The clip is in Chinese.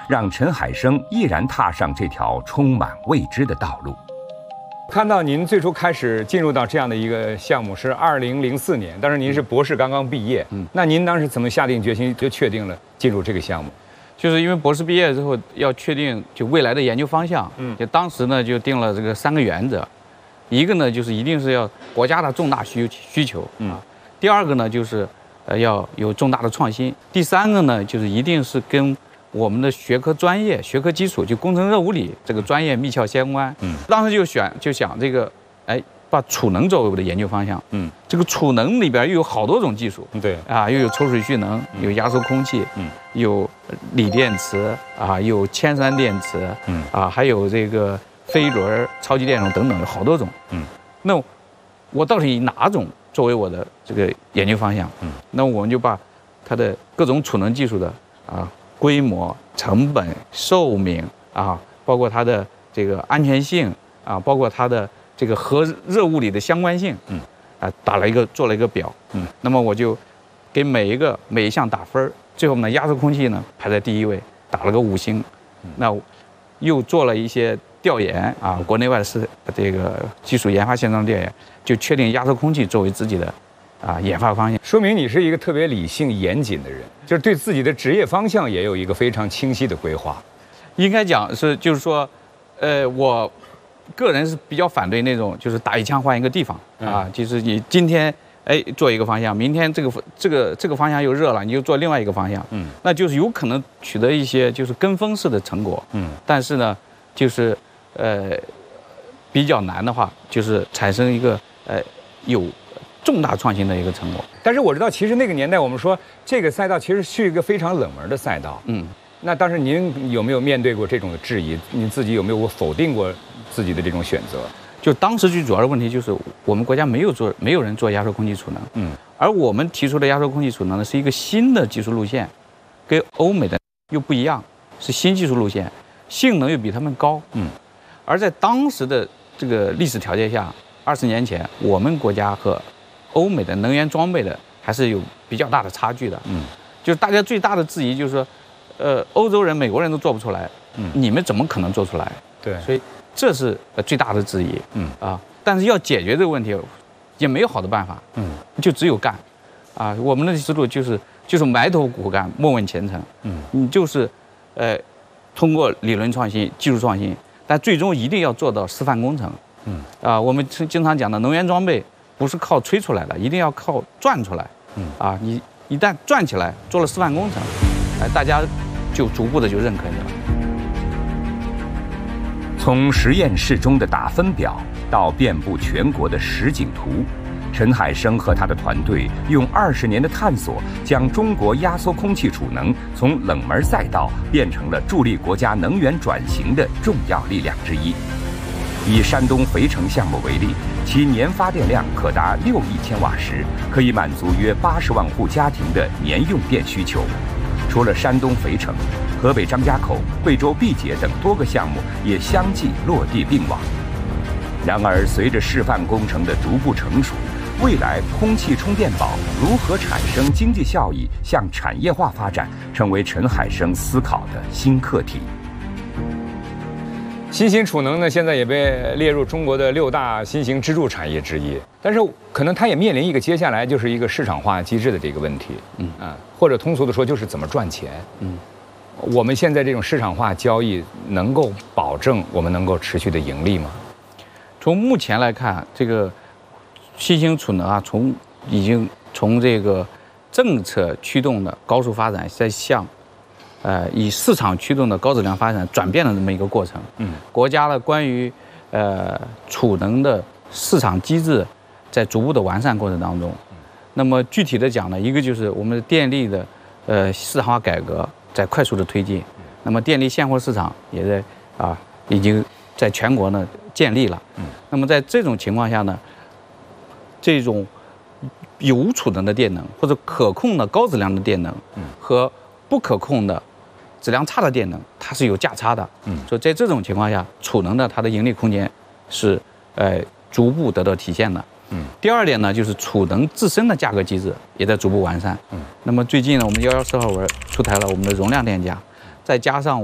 让陈海生毅然踏上这条充满未知的道路。看到您最初开始进入到这样的一个项目是2004年，当时您是博士刚刚毕业，那您当时怎么下定决心就确定了进入这个项目？ 就是因为博士毕业之后要确定就未来的研究方向，就当时呢就定了这个3个原则，一个呢就是一定是要国家的重大需求，第二个呢就是要有重大的创新，第三个呢就是一定是跟我们的学科专业、学科基础，就工程热物理这个专业密切相关。当时就想这个，把储能作为我的研究方向。这个储能里边又有好多种技术。对啊，又有抽水蓄能，有压缩空气，有锂电池啊，有铅酸电池，还有这个飞轮、超级电容等等，有好多种。那我到底以哪种作为我的这个研究方向？那我们就把它的各种储能技术的规模、成本、寿命包括它的这个安全性包括它的这个和热物理的相关性，做了一个表，那么我就给每一项打分，最后呢，压缩空气呢排在第1位，打了个5星，那又做了一些调研国内外的这个技术研发现状调研，就确定压缩空气作为自己的研发方向。说明你是一个特别理性严谨的人，就是对自己的职业方向也有一个非常清晰的规划。应该讲是，就是说，我个人是比较反对那种就是打一枪换一个地方就是你今天做一个方向，明天这个方向又热了，你就做另外一个方向，那就是有可能取得一些就是跟风式的成果，但是呢，就是比较难的话，就是产生一个有重大创新的一个成果。但是我知道，其实那个年代我们说这个赛道其实是一个非常冷门的赛道。那当时您有没有面对过这种的质疑？您自己有没有否定过自己的这种选择？就当时最主要的问题就是我们国家没有人做压缩空气储能，而我们提出的压缩空气储能呢是一个新的技术路线，跟欧美的又不一样，是新技术路线，性能又比他们高，而在当时的这个历史条件下，20年前我们国家和欧美的能源装备的还是有比较大的差距的，就是大家最大的质疑就是说，欧洲人、美国人都做不出来，你们怎么可能做出来？对，所以这是最大的质疑，但是要解决这个问题，也没有好的办法，就只有干，我们的思路就是埋头苦干，莫问前程，你就是通过理论创新、技术创新，但最终一定要做到示范工程，我们经常讲的能源装备。不是靠吹出来的，一定要靠转出来。你一旦转起来，做了示范工程，大家就逐步的就认可你了。从实验室中的打分表到遍布全国的实景图，陈海生和他的团队用20年的探索，将中国压缩空气储能从冷门赛道变成了助力国家能源转型的重要力量之一。以山东肥城项目为例，其年发电量可达6亿千瓦时，可以满足约80万户家庭的年用电需求。除了山东肥城，河北张家口、贵州毕节等多个项目也相继落地并网。然而，随着示范工程的逐步成熟，未来空气充电宝如何产生经济效益，向产业化发展，成为陈海生思考的新课题。新型储能呢，现在也被列入中国的6大新型支柱产业之一，但是可能它也面临一个接下来就是一个市场化机制的这个问题，或者通俗的说就是怎么赚钱，我们现在这种市场化交易能够保证我们能够持续的盈利吗？从目前来看，这个新型储能已经从这个政策驱动的高速发展，在向以市场驱动的高质量发展转变的这么一个过程。国家的关于储能的市场机制在逐步的完善过程当中。那么具体的讲呢，一个就是我们的电力的市场化改革在快速的推进。那么电力现货市场也在已经在全国呢建立了。那么在这种情况下呢，这种有储能的电能或者可控的高质量的电能和不可控的质量差的电能，它是有价差的。所以在这种情况下，储能的它的盈利空间是逐步得到体现的。第二点呢，就是储能自身的价格机制也在逐步完善。那么最近呢，我们114号文出台了我们的容量电价，再加上